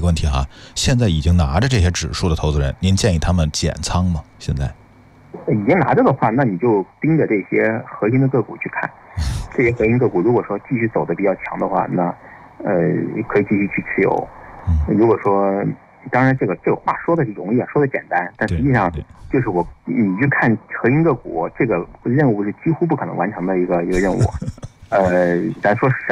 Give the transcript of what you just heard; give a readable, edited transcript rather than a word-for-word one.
问题哈，现在已经拿着这些指数的投资人，您建议他们减仓吗？现在已经拿着的话，那你就盯着这些核心的个股去看。这些核心个股如果说继续走的比较强的话，那可以继续去持有。如果说，当然这个话说的是容易啊，说的简单，但实际上就是你去看核心个股，这个任务是几乎不可能完成的一个任务。咱说实